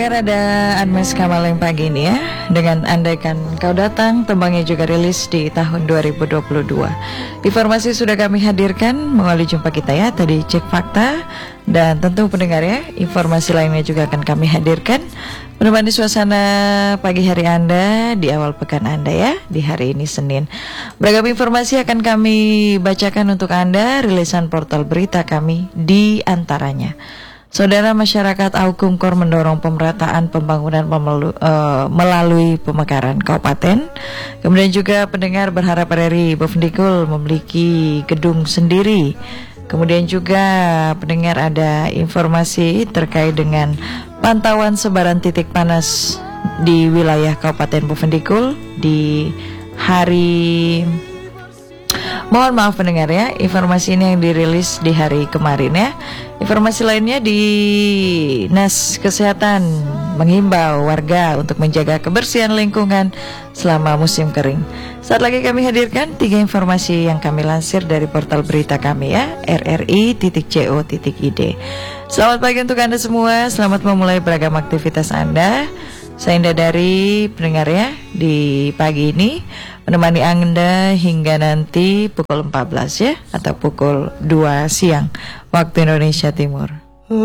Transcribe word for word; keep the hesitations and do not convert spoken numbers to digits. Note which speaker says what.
Speaker 1: Ada Unmesh Kamal yang pagi ini ya, dengan Andaikan Kau Datang, tembangnya juga rilis di tahun dua ribu dua puluh dua. Informasi sudah kami hadirkan melalui jumpa kita ya, tadi cek fakta. Dan tentu pendengar ya, informasi lainnya juga akan kami hadirkan menemani suasana pagi hari Anda di awal pekan Anda ya, di hari ini Senin. Beragam informasi akan kami bacakan untuk Anda, rilisan portal berita kami di antaranya. Saudara, masyarakat Aukumkor mendorong pemerataan pembangunan pemelu, uh, melalui pemekaran kabupaten. Kemudian juga pendengar berharap R R I Bovendikul memiliki gedung sendiri. Kemudian juga pendengar ada informasi terkait dengan pantauan sebaran titik panas di wilayah Kabupaten Bovendikul di hari... Mohon maaf pendengar ya, informasi ini yang dirilis di hari kemarin ya. Informasi lainnya di Dinas Kesehatan menghimbau warga untuk menjaga kebersihan lingkungan selama musim kering. Saat lagi kami hadirkan tiga informasi yang kami lansir dari portal berita kami ya, r r i titik co titik i d. Selamat pagi untuk Anda semua, selamat memulai beragam aktivitas Anda. Saya Indah dari pendengar ya, di pagi ini menemani Anda hingga nanti pukul empat belas ya, atau pukul dua siang waktu Indonesia Timur.